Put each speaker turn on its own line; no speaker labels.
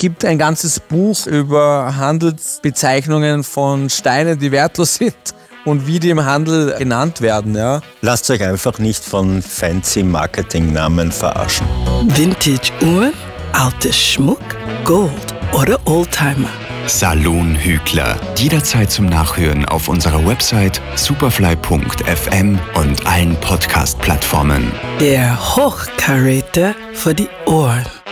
gibt ein ganzes Buch über Handelsbezeichnungen von Steinen, die wertlos sind und wie die im Handel genannt werden. Ja.
Lasst euch einfach nicht von fancy Marketingnamen verarschen.
Vintage-Uhren, alter Schmuck, Gold oder Oldtimer.
Saloon Hügler. Jederzeit zum Nachhören auf unserer Website superfly.fm und allen Podcast-Plattformen.
Der Hochkaräter für die Ohren.